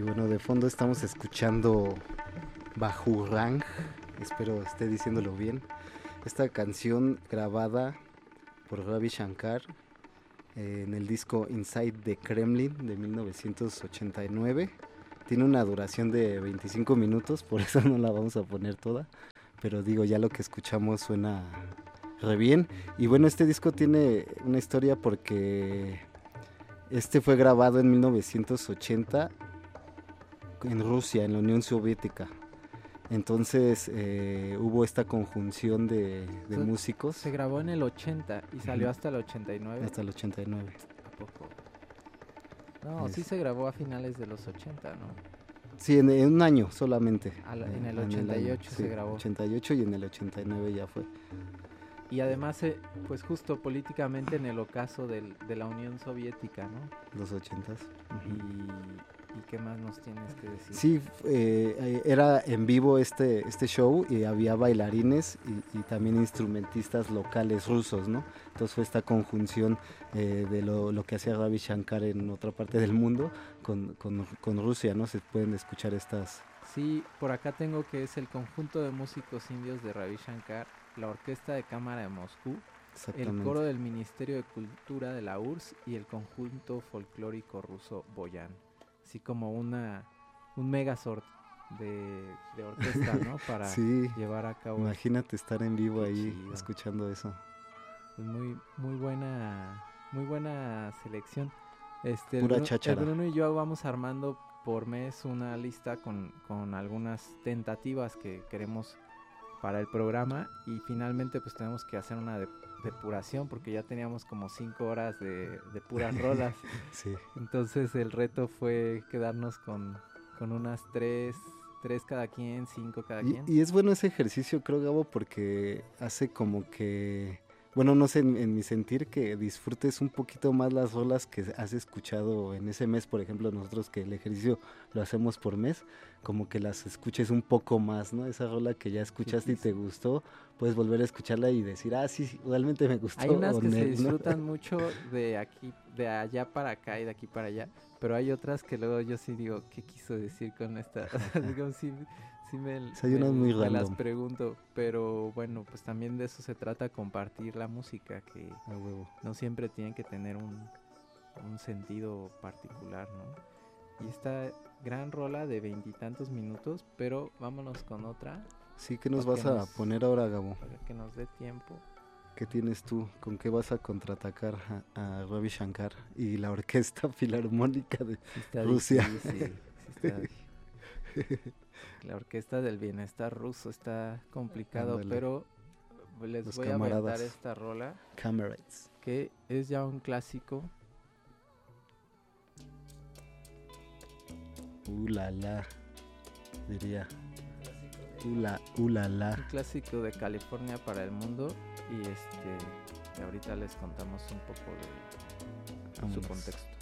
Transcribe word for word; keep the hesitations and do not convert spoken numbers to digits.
Y bueno, de fondo estamos escuchando Bajurang, espero esté diciéndolo bien. Esta canción grabada por Ravi Shankar eh, en el disco Inside the Kremlin de mil novecientos ochenta y nueve. Tiene una duración de veinticinco minutos, por eso no la vamos a poner toda. Pero digo, ya lo que escuchamos suena re bien. Y bueno, este disco tiene una historia porque este fue grabado en mil novecientos ochenta en Rusia, en la Unión Soviética. Entonces eh, hubo esta conjunción de, de Se- músicos. Se grabó en el ochenta y salió Ujú. hasta el ochenta y nueve. Hasta el ochenta y nueve. ¿A poco? No, Es- sí se grabó a finales de los ochenta, ¿no? Sí, en, en un año solamente. A la- Eh, en el año, ochenta y ocho se sí, grabó. ochenta y ocho y en el ochenta y nueve ya fue. Y además, eh, pues justo políticamente en el ocaso del- de la Unión Soviética, ¿no? Los ochentas. Y, ¿y qué más nos tienes que decir? Sí, eh, eh, era en vivo este, este show y había bailarines y, y también instrumentistas locales rusos, ¿no? Entonces fue esta conjunción eh, de lo, lo que hacía Ravi Shankar en otra parte del mundo con, con, con Rusia, ¿no? Se pueden escuchar estas... Sí, por acá tengo que es el conjunto de músicos indios de Ravi Shankar, la Orquesta de Cámara de Moscú, el coro del Ministerio de Cultura de la U R S S y el conjunto folclórico ruso Boyan. Así como una un megazord de, de orquesta, ¿no? Para Sí, llevar a cabo. imagínate estar en vivo Qué ahí chido. escuchando eso. Pues muy, muy buena, muy buena selección. Este, el Pura Bru- el cháchara. Bruno y yo vamos armando por mes una lista con, con algunas tentativas que queremos para el programa y finalmente pues tenemos que hacer una de- depuración porque ya teníamos como cinco horas de, de puras rolas. Sí. Entonces el reto fue quedarnos con, con unas tres, tres cada quien, cinco cada Y, quien. y es bueno ese ejercicio, creo, Gabo, porque hace como que, bueno, no sé, en, en mi sentir, que disfrutes un poquito más las rolas que has escuchado en ese mes, por ejemplo, nosotros que el ejercicio lo hacemos por mes, como que las escuches un poco más, ¿no? Esa rola que ya escuchaste y te gustó, puedes volver a escucharla y decir, ah, sí, realmente me gustó. Hay unas o que se nel, ¿no? disfrutan mucho de aquí, de allá para acá y de aquí para allá, pero hay otras que luego yo sí digo, ¿qué quiso decir con esta? Digo, sí, sí me, O sea, hay me- unas muy me las random. pregunto, pero bueno, pues también de eso se trata, compartir la música, que A huevo. no siempre tiene que tener un, un sentido particular, ¿no? Y esta gran rola de veintitantos minutos, pero vámonos con otra Sí, ¿qué nos Pa' vas que a nos- poner ahora, Gabo? para que nos dé tiempo. ¿Qué tienes tú? ¿Con qué vas a contraatacar a, a Ravi Shankar y la Orquesta Filarmónica de Sí está Rusia? difícil, sí está difícil. La Orquesta del Bienestar Ruso está complicado, Ándale. pero les Los voy a aventar camaradas. esta rola Camarads. que es ya un clásico. Uh, la, la, diría. Uh, la, uh, la, Un la. clásico de California para el mundo y este y ahorita les contamos un poco de su Vámonos. contexto.